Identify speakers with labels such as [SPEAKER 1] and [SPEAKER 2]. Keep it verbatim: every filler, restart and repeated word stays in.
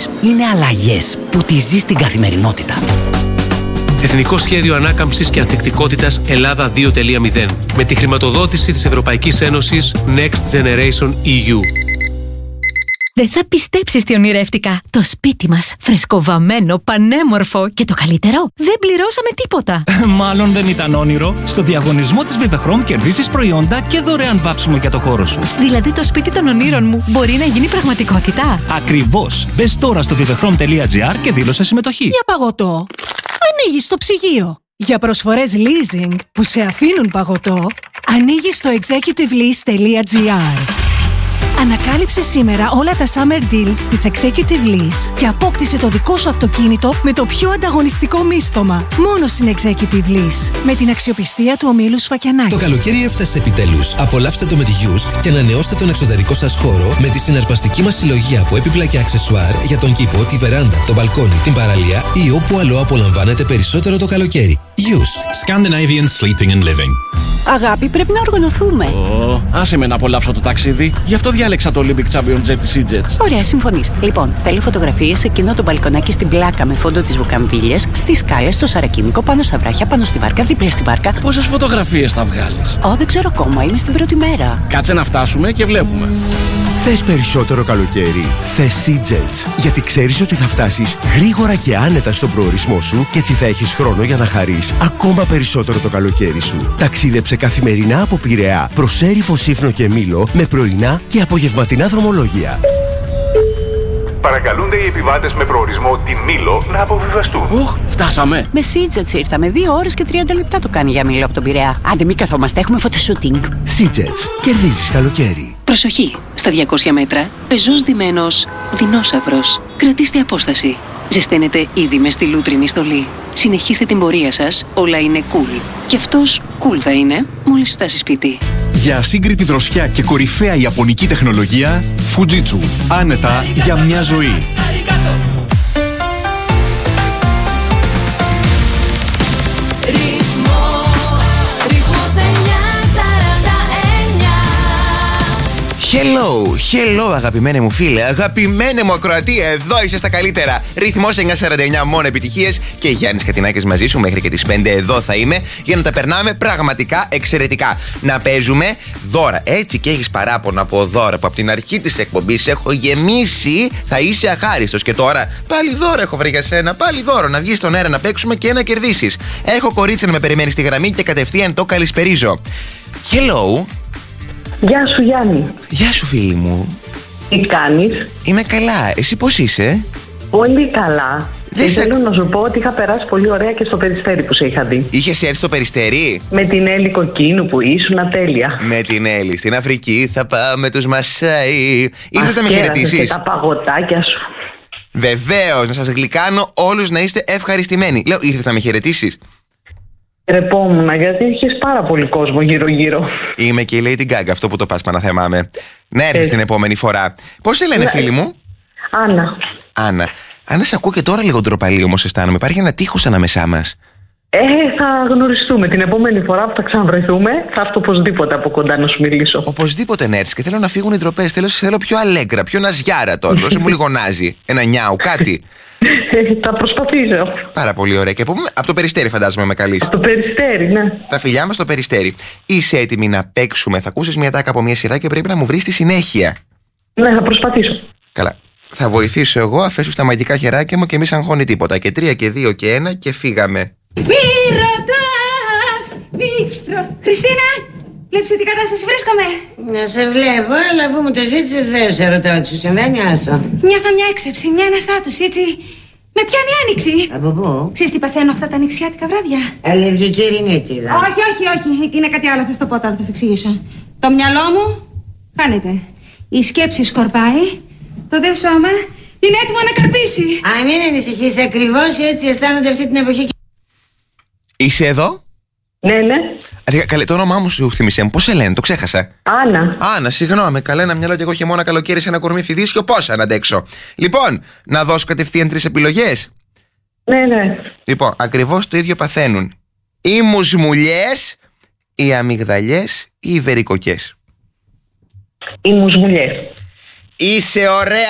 [SPEAKER 1] μεταρρυθμίσεις. Είναι αλλαγές που τις ζεις στην καθημερινότητα.
[SPEAKER 2] Εθνικό Σχέδιο Ανάκαμψης και Ανθεκτικότητας Ελλάδα δύο κόμμα μηδέν. Με τη χρηματοδότηση της Ευρωπαϊκής Ένωσης Next Generation ι γιου.
[SPEAKER 3] Δεν θα πιστέψεις τι ονειρεύτηκα. Το σπίτι μας, φρεσκοβαμμένο, πανέμορφο και το καλύτερο, δεν πληρώσαμε τίποτα.
[SPEAKER 4] Μάλλον δεν ήταν όνειρο. Στο διαγωνισμό της Vivechrome κερδίσεις προϊόντα και δωρεάν βάψιμο για το χώρο σου.
[SPEAKER 3] Δηλαδή το σπίτι των ονείρων μου μπορεί να γίνει πραγματικότητα.
[SPEAKER 4] Ακριβώς. Μπες τώρα στο vivechrome τελεία gr και δήλωσε συμμετοχή.
[SPEAKER 5] Για παγωτό, ανοίγεις το ψυγείο. Για προσφορές leasing που σε αφήνουν παγωτό, ανοίγεις το executive lease τελεία gr. Ανακάλυψε σήμερα όλα τα summer deals της Executive Lease και απόκτησε το δικό σου αυτοκίνητο με το πιο ανταγωνιστικό μίστομα. Μόνο στην Executive Lease. Με την αξιοπιστία του ομίλου Σφακιανάκη.
[SPEAKER 6] Το καλοκαίρι έφτασε επιτέλους. Απολαύστε το με τη Yusk και ανανεώστε τον εξωτερικό σας χώρο με τη συναρπαστική μας συλλογή από έπιπλα και αξεσουάρ για τον κήπο, τη βεράντα, το μπαλκόνι, την παραλία ή όπου αλλού απολαμβάνετε περισσότερο το καλοκαίρι. Yusk.
[SPEAKER 7] Scandinavian Sleeping and Living.
[SPEAKER 5] Αγάπη, πρέπει να οργανωθούμε.
[SPEAKER 8] Oh, άσε με να απολαύσω το ταξίδι. Γι' αυτό διάλεξα το Olympic Champion Jet της EasyJet.
[SPEAKER 5] Ωραία, συμφωνείς. Λοιπόν, θέλω φωτογραφίες σε εκείνο το μπαλκονάκι στην πλάκα με φόντο τις βουκαμβίλιες, στις σκάλες, στο σαρακίνικο, πάνω στα βράχια, πάνω στη βάρκα, δίπλα στη βάρκα.
[SPEAKER 8] Πόσες φωτογραφίες θα βγάλεις?
[SPEAKER 5] Ω, δεν ξέρω ακόμα. Είμαι στην πρώτη μέρα.
[SPEAKER 8] Κάτσε να φτάσουμε και βλέπουμε.
[SPEAKER 9] Θες περισσότερο καλοκαίρι? Θες EasyJet. Γιατί ξέρεις ότι θα φτάσεις γρήγορα και άνετα στον προορισμό σου και έτσι θα έχεις χρόνο για να χαρείς ακόμα περισσότερο το καλοκαίρι σου. Ταξίδεψε καθημερινά από Πειραιά προς Έριφο, Σύφνο και Μήλο με πρωινά και απογευματινά δρομολόγια.
[SPEAKER 10] Παρακαλούνται οι επιβάτες με προορισμό τη Μήλο να αποβιβαστούν.
[SPEAKER 8] Οχ, φτάσαμε.
[SPEAKER 5] Με EasyJet ήρθαμε. Δύο ώρες και τριάντα λεπτά το κάνει για Μήλο από τον Πειραιά. Άντε, μην καθόμαστε, έχουμε φωτοσούτινγκ.
[SPEAKER 9] EasyJet. Κερδίζεις καλοκαίρι.
[SPEAKER 11] Προσοχή! Στα διακόσια μέτρα, πεζός ντυμένος δεινόσαυρος. Κρατήστε απόσταση. Ζεσταίνετε ήδη με στη λούτρινη στολή. Συνεχίστε την πορεία σας, όλα είναι cool. Και αυτός cool θα είναι μόλις φτάσει σπίτι.
[SPEAKER 7] Για ασύγκριτη δροσιά και κορυφαία ιαπωνική τεχνολογία, Fujitsu. Άνετα για μια ζωή.
[SPEAKER 12] Hello, hello αγαπημένε μου φίλε, αγαπημένε μου ακροατή, εδώ είσαι στα καλύτερα. Ρυθμός εννιακόσια σαράντα εννιά, μόνο επιτυχίες και Γιάννης Κατινάκης μαζί σου μέχρι και τις πέντε εδώ θα είμαι για να τα περνάμε πραγματικά εξαιρετικά. Να παίζουμε δώρα, έτσι και έχεις παράπονο από δώρα που από την αρχή της εκπομπής έχω γεμίσει, θα είσαι αχάριστος και τώρα πάλι δώρα έχω βρει για σένα, πάλι δώρο να βγεις στον αέρα να παίξουμε και να κερδίσεις. Έχω κορίτσι να με περιμένει στη γραμμή και κατευθείαν το καλησπερίζω. Hello.
[SPEAKER 13] Γεια σου Γιάννη.
[SPEAKER 12] Γεια σου φίλη μου.
[SPEAKER 13] Τι κάνεις?
[SPEAKER 12] Είμαι καλά, εσύ πώς είσαι?
[SPEAKER 13] Πολύ καλά.
[SPEAKER 12] Δεν
[SPEAKER 13] θέλω
[SPEAKER 12] σε...
[SPEAKER 13] να σου πω ότι είχα περάσει πολύ ωραία και στο Περιστέρι που σε είχα δει.
[SPEAKER 12] Είχες έρθει στο Περιστέρι?
[SPEAKER 13] Με την Έλλη Κοκκίνου που ήσουν τέλεια.
[SPEAKER 12] Με την Έλλη στην Αφρική θα πάμε τους Μασάι. Ήρθες να με χαιρετήσεις?
[SPEAKER 13] Και τα παγωτάκια σου.
[SPEAKER 12] Βεβαίως, να σας γλυκάνω όλους να είστε ευχαριστημένοι. Λέω, ήρθες να με χαιρετήσεις?
[SPEAKER 13] Ρεπόμουνα γιατί είχες πάρα πολύ κόσμο γύρω-γύρω.
[SPEAKER 12] Είμαι και η Lady Gaga, αυτό που το πας παναθεμάμαι. Να έρθεις την επόμενη φορά. Πώς σε λένε, ναι, φίλη μου?
[SPEAKER 13] Άννα.
[SPEAKER 12] Άννα. Άννα, σε ακούω και τώρα λίγο ντροπαλή όμως αισθάνομαι. Υπάρχει ένα τείχος ανάμεσά μας.
[SPEAKER 13] Ε, θα γνωριστούμε την επόμενη φορά που θα ξαναβρεθούμε. Θα έρθω οπωσδήποτε από κοντά να σου μιλήσω.
[SPEAKER 12] Οπωσδήποτε να έρθεις και θέλω να φύγουν οι ντροπές. Θέλω, θέλω πιο αλέγκρα, πιο ναζιάρα τώρα. Δώσε μου λίγο νάζι. Ένα νιάου, κάτι.
[SPEAKER 13] Θα προσπαθήσω.
[SPEAKER 12] Πάρα πολύ ωραία. Και από, από το Περιστέρι, φαντάζομαι με καλείς.
[SPEAKER 13] Από το Περιστέρι, ναι.
[SPEAKER 12] Τα φιλιά μας στο Περιστέρι. Είσαι έτοιμη να παίξουμε? Θα ακούσεις μια τάκα από μια σειρά και πρέπει να μου βρεις τη συνέχεια.
[SPEAKER 13] Ναι, θα προσπαθήσω.
[SPEAKER 12] Καλά. Θα βοηθήσω εγώ, αφέσου στα μαγικά χεράκια μου και μη αγχώνει τίποτα. Και τρία και δύο και ένα και φύγαμε.
[SPEAKER 14] Μη ρωτάς, μη ρωτάς. Χριστίνα, βλέπεις σε τι κατάσταση βρίσκομαι?
[SPEAKER 15] Να σε βλέπω, αλλά αφού μου το ζήτησες δεν σε ρωτάω τι σου συμβαίνει, άστο.
[SPEAKER 14] Νιώθω μια έξεψη, μια αναστάτωση, έτσι. Με πιάνει άνοιξη.
[SPEAKER 15] Από πού?
[SPEAKER 14] Ξέρεις τι παθαίνω αυτά τα νηξιάτικα βράδια?
[SPEAKER 15] Αλλεργική ρινίτιδα.
[SPEAKER 14] Όχι, όχι, όχι, είναι κάτι άλλο, θα σου το πω τώρα, θα σε εξηγήσω. Το μυαλό μου χάνεται. Η σκέψη σκορπάει, το δε σώμα είναι έτοιμο να καρπίσει.
[SPEAKER 15] Α, μην ανησυχείς, ακριβώς έτσι αισθάνονται αυτή την εποχή.
[SPEAKER 12] Είσαι εδώ?
[SPEAKER 13] Ναι, ναι.
[SPEAKER 12] Αργά, καλέ, το όνομά μου σου θύμισε μου, πώς σε λένε, το ξέχασα.
[SPEAKER 13] Άννα.
[SPEAKER 12] Άννα, συγγνώμη, καλά ένα μυαλό και εγώ χειμώνα καλοκαίρι σε ένα κορμί φιδίσκιο, πώς να αντέξω. Λοιπόν, να δώσω κατευθείαν τρεις επιλογές.
[SPEAKER 13] Ναι, ναι.
[SPEAKER 12] Λοιπόν, ακριβώς το ίδιο παθαίνουν οι μουσμουλιές, οι αμυγδαλιές ή οι βερικοκές.
[SPEAKER 13] Οι μουσμουλιές.
[SPEAKER 12] Είσαι ωραία.